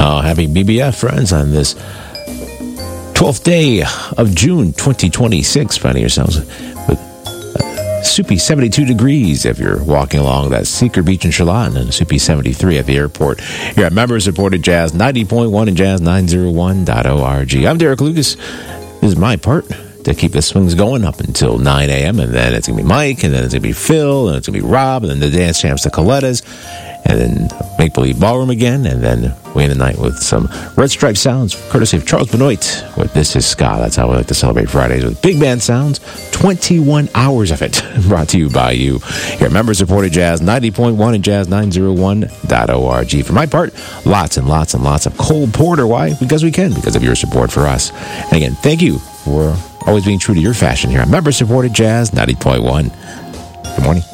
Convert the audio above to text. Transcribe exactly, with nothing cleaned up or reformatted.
Uh, happy B B F, friends, on this twelfth day of June twenty twenty-six. Finding yourselves with uh, soupy seventy-two degrees if you're walking along that Secret Beach in Charlotte, and soupy seventy-three at the airport. You're at member-supported Jazz ninety point one and Jazz nine oh one dot org. I'm Derek Lucas. This is my part to keep the swings going up until nine a.m., and then it's going to be Mike, and then it's going to be Phil, and it's going to be Rob, and then the Dance Champs, the Colettas, and then Make Believe Ballroom again, and then we end the night with some Red Stripe sounds, courtesy of Charles Benoit with This Is Ska. That's how we like to celebrate Fridays, with big band sounds, twenty-one hours of it, brought to you by you. Here, member-supported Jazz ninety point one and Jazz nine oh one dot org. For my part, lots and lots and lots of Cole Porter. Why? Because we can, because of your support for us. And again, thank you for always being true to your fashion here. Member-supported Jazz ninety point one. Good morning.